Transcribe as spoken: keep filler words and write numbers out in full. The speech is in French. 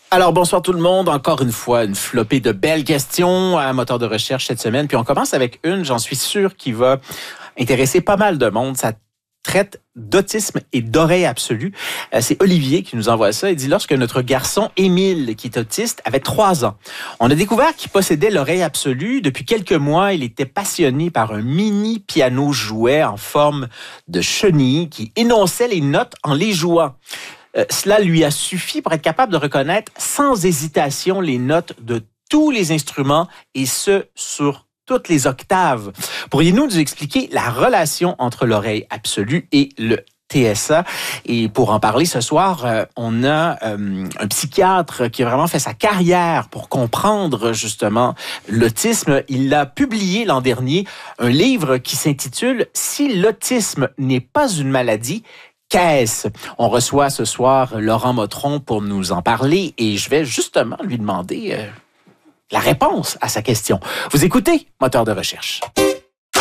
Alors, bonsoir tout le monde. Encore une fois, une flopée de belles questions à Moteur de recherche cette semaine. Puis on commence avec une, j'en suis sûr, qui va intéresser pas mal de monde. Ça traite d'autisme et d'oreille absolue. Euh, c'est Olivier qui nous envoie ça. Il dit, lorsque notre garçon Émile, qui est autiste, avait trois ans, on a découvert qu'il possédait l'oreille absolue. Depuis quelques mois, il était passionné par un mini piano jouet en forme de chenille qui énonçait les notes en les jouant. Euh, cela lui a suffi pour être capable de reconnaître sans hésitation les notes de tous les instruments et ce, sur toutes les octaves. Pourriez-vous nous expliquer la relation entre l'oreille absolue et le T S A? Et pour en parler ce soir, euh, on a euh, un psychiatre qui a vraiment fait sa carrière pour comprendre justement l'autisme. Il a publié l'an dernier un livre qui s'intitule « Si l'autisme n'est pas une maladie », qu'est-ce? On reçoit ce soir Laurent Motron pour nous en parler et je vais justement lui demander euh, la réponse à sa question. Vous écoutez Moteur de recherche.